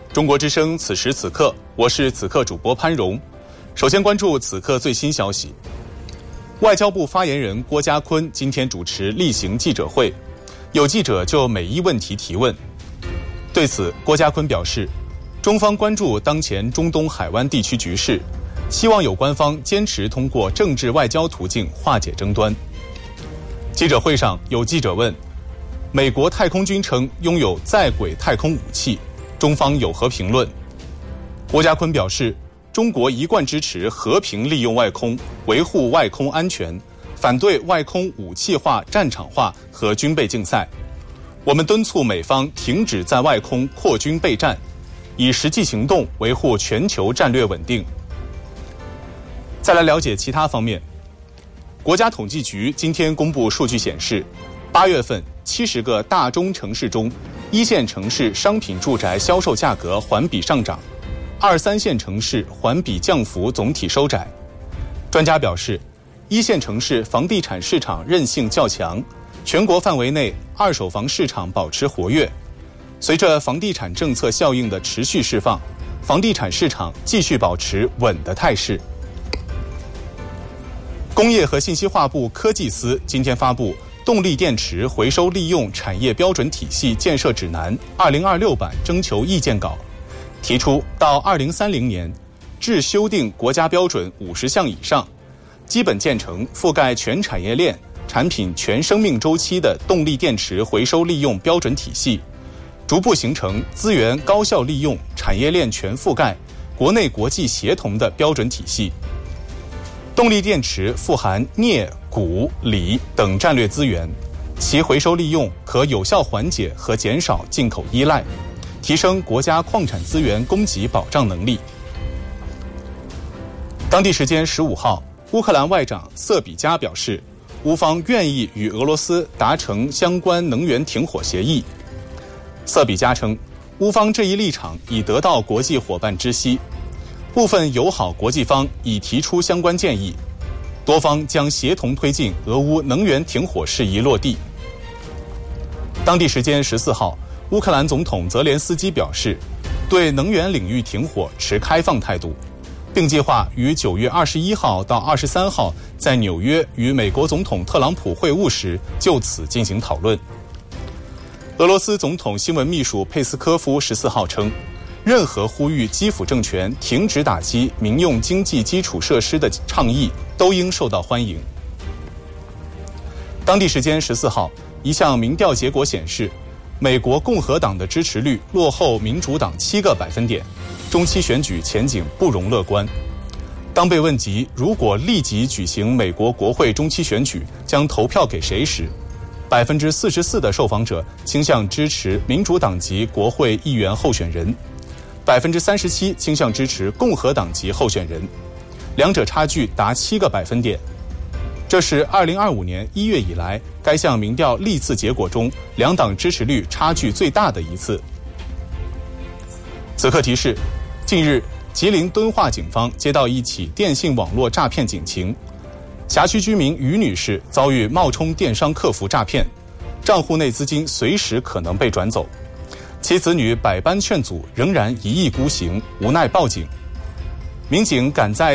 中国之声此时此刻，我是此刻主播潘荣。首先关注此刻最新消息。外交部发言人郭家坤今天主持例行记者会，有记者就每一问题提问。对此，郭家坤表示，中方关注当前中东海湾地区局势，希望有关方坚持通过政治外交途径化解争端。记者会上有记者问，美国太空军称拥有在轨太空武器，中方有何评论？郭家坤表示，中国一贯支持和平利用外空，维护外空安全，反对外空武器化、战场化和军备竞赛。我们敦促美方停止在外空扩军备战，以实际行动维护全球战略稳定。再来了解其他方面。国家统计局今天公布数据显示，8月份70个大中城市中，1线城市商品住宅销售价格环比上涨，2、3线城市环比降幅总体收窄。专家表示，1线城市房地产市场韧性较强，全国范围内二手房市场保持活跃。随着房地产政策效应的持续释放，房地产市场继续保持稳的态势。工业和信息化部科技司今天发布《动力电池回收利用产业标准体系建设指南2026版》征求意见稿，提出到2030年，至修订国家标准50项以上，基本建成覆盖全产业链、产品全生命周期的动力电池回收利用标准体系，逐步形成资源高效利用、产业链全覆盖、国内国际协同的标准体系。动力电池富含镍、钴、锂等战略资源，其回收利用可有效缓解和减少进口依赖，提升国家矿产资源供给保障能力。当地时间15号，乌克兰外长瑟比加表示，乌方愿意与俄罗斯达成相关能源停火协议。瑟比加称，乌方这一立场已得到国际伙伴知悉，部分友好国际方已提出相关建议，多方将协同推进俄乌能源停火事宜落地。当地时间14号，乌克兰总统泽连斯基表示，对能源领域停火持开放态度，并计划于9月21号到23号在纽约与美国总统特朗普会晤时就此进行讨论。俄罗斯总统新闻秘书佩斯科夫14号称，任何呼吁基辅政权停止打击民用经济基础设施的倡议都应受到欢迎。当地时间14号，一项民调结果显示，美国共和党的支持率落后民主党7个百分点，中期选举前景不容乐观。当被问及如果立即举行美国国会中期选举，将投票给谁时，44%的受访者倾向支持民主党籍国会议员候选人，37%倾向支持共和党籍候选人，两者差距达7个百分点。这是2025年1月以来该项民调历次结果中两党支持率差距最大的一次。此刻提示，近日吉林敦化警方接到一起电信网络诈骗警情，辖区居民于女士遭遇冒充电商客服诈骗，账户内资金随时可能被转走，其子女百般劝阻，仍然一意孤行，无奈报警。民警赶在